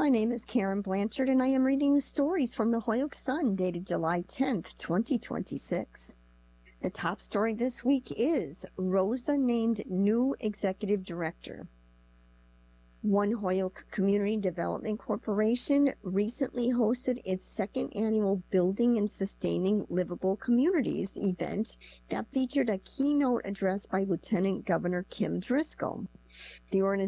My name is Karen Blanchard, and I am reading the stories from the Holyoke Sun, dated July 10th, 2026. The top story this week is Rosa named new executive director. One Holyoke Community Development Corporation recently hosted its second annual Building and Sustaining Livable Communities event that featured a keynote address by Lieutenant Governor Kim Driscoll. The organization